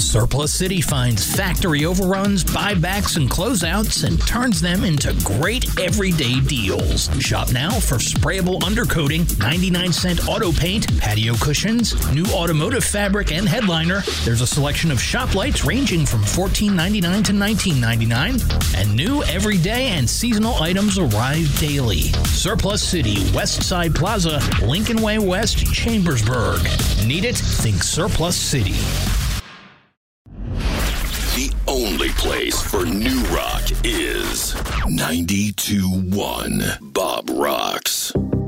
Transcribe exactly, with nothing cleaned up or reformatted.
Surplus City finds factory overruns, buybacks, and closeouts and turns them into great everyday deals. Shop now for sprayable undercoating, ninety-nine cent auto paint, patio cushions, new automotive fabric and headliner. There's a selection of shop lights ranging from fourteen ninety-nine to nineteen ninety-nine, and new everyday and seasonal items arrive daily. Surplus City, West Side Plaza, Lincoln Way West, Chambersburg. Need it? Think Surplus City. The only place for new rock is ninety-two point one Bob Rocks.